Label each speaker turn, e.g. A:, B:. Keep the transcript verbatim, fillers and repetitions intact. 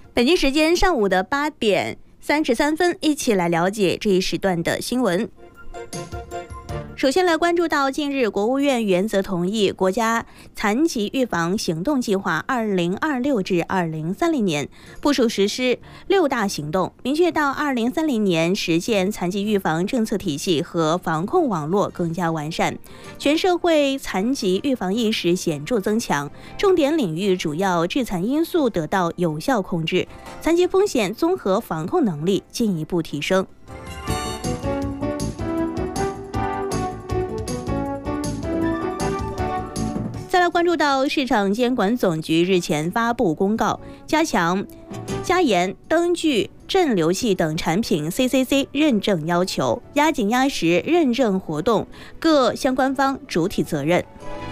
A: 北京时间上午的八点三十三分，一起来了解这一时段的新闻。首先来关注到，近日国务院原则同意国家残疾预防行动计划二零二六至二零三零年，部署实施六大行动，明确到二零三零年实现残疾预防政策体系和防控网络更加完善，全社会残疾预防意识显著增强，重点领域主要致残因素得到有效控制，残疾风险综合防控能力进一步提升。再来关注到市场监管总局日前发布公告，加强加严灯具、镇流器等产品 C C C 认证要求，压紧压实认证活动各相关方主体责任。